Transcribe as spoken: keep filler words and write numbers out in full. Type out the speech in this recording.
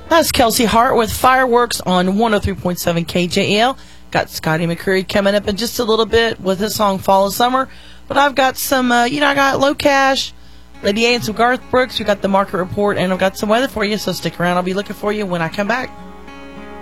That's Kelsey Hart with Fireworks on one oh three point seven K J E L. Got Scotty McCreery coming up in just a little bit with his song Fall of Summer. But I've got some, uh, you know, I got Low Cash, Lady A, and some Garth Brooks. We got the market report, and I've got some weather for you, so stick around. I'll be looking for you when I come back.